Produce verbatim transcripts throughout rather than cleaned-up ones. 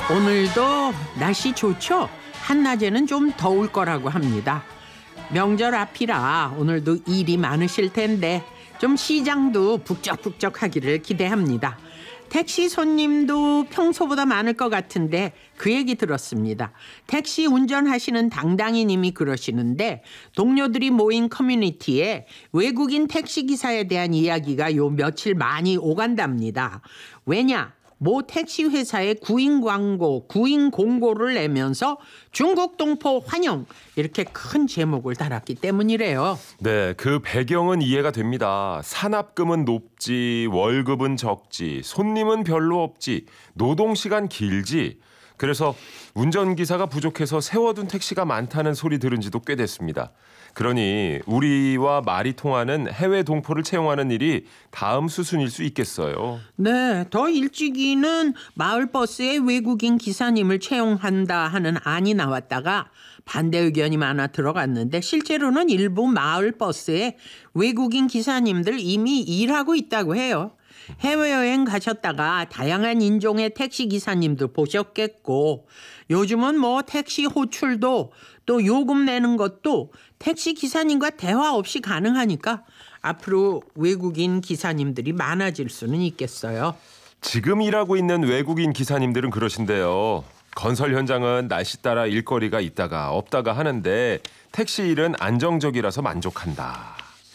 오늘도 날씨 좋죠? 한낮에는 좀 더울 거라고 합니다. 명절 앞이라 오늘도 일이 많으실 텐데 좀 시장도 북적북적하기를 기대합니다. 택시 손님도 평소보다 많을 것 같은데 그 얘기 들었습니다. 택시 운전하시는 당당히님이 그러시는데 동료들이 모인 커뮤니티에 외국인 택시기사에 대한 이야기가 요 며칠 많이 오간답니다. 왜냐? 모 택시 회사에 구인 광고, 구인 공고를 내면서 중국 동포 환영 이렇게 큰 제목을 달았기 때문이래요. 네, 그 배경은 이해가 됩니다. 산업금은 높지, 월급은 적지, 손님은 별로 없지, 노동시간 길지. 그래서 운전기사가 부족해서 세워둔 택시가 많다는 소리 들은 지도 꽤 됐습니다. 그러니 우리와 말이 통하는 해외 동포를 채용하는 일이 다음 수순일 수 있겠어요. 네, 더 일찍이는 마을버스에 외국인 기사님을 채용한다 하는 안이 나왔다가 반대 의견이 많아 들어갔는데 실제로는 일부 마을버스에 외국인 기사님들 이미 일하고 있다고 해요. 해외여행 가셨다가 다양한 인종의 택시 기사님들 보셨겠고 요즘은 뭐 택시 호출도 또 요금 내는 것도 택시 기사님과 대화 없이 가능하니까 앞으로 외국인 기사님들이 많아질 수는 있겠어요. 지금 일하고 있는 외국인 기사님들은 그러신데요. 건설 현장은 날씨 따라 일거리가 있다가 없다가 하는데 택시 일은 안정적이라서 만족한다.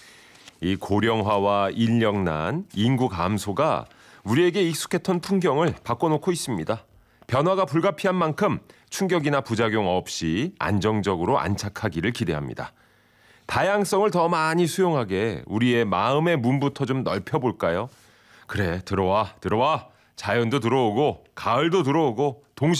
이 고령화와 인력난, 인구 감소가 우리에게 익숙했던 풍경을 바꿔놓고 있습니다. 변화가 불가피한 만큼 충격이나 부작용 없이 안정적으로 안착하기를 기대합니다. 다양성을 더 많이 수용하게 우리의 마음의 문부터 좀 넓혀볼까요? 그래, 들어와, 들어와. 자연도 들어오고 가을도 들어오고 동시